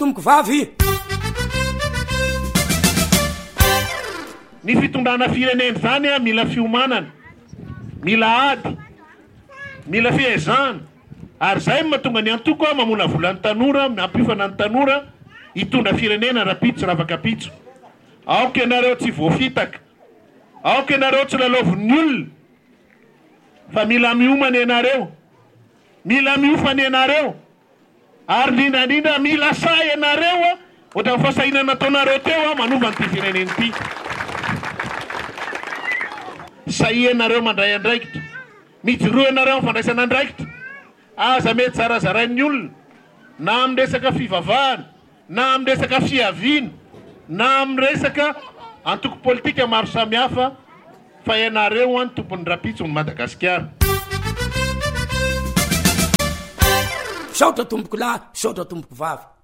tomboko vavy. Ny fitondrana firenena zany a mila fiomanana, mila ady, mila fiezana, ary zay mahatonga ny antoko a mamona volan'ny tanora, ampifana ny tanora hitondra firenena rapitso ravakapitso. Aoka ianareo tsy voafitaka, aoka ianareo tsy lalaovon'ny olona, fa mila miomana ianareo, mila miofana ianareo, ary lindrandrindra mila say ianareo a ohatra fasahinana nataonareo teo a manova an'ity firenena ity. Say ianareo mandray andraikitra, mijoroa ianareo fandraisana andraikitra, aza mety zarazarain'ny olona, na amin'ny resaka fivavahana, na amin'ny resaka fiaviana, na amin'ny resaka antoko politika maro samihafa, fa ianareo any tompon'ny rapitso ny Madagasikara. Saotra tomboko lahy, saotra tomboko vavy.